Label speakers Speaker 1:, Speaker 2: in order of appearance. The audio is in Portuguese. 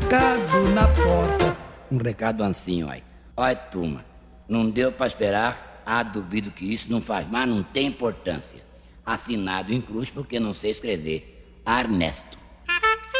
Speaker 1: recado na porta.
Speaker 2: Um recado assim, ó. Olha, turma, não deu pra esperar. Duvido que isso não faz, mas não tem importância. Assinado em cruz porque não sei escrever. Ernesto.